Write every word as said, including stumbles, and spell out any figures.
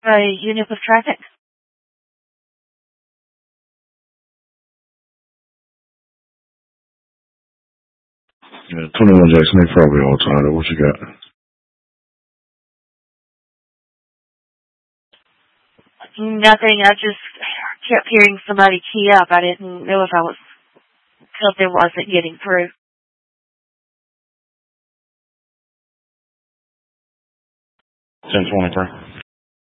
A unit with traffic? Yeah, twenty-one Jackson, they probably all tied up. What you got? Nothing. I just kept hearing somebody key up. I didn't know if I was, something wasn't getting through. ten twenty-three.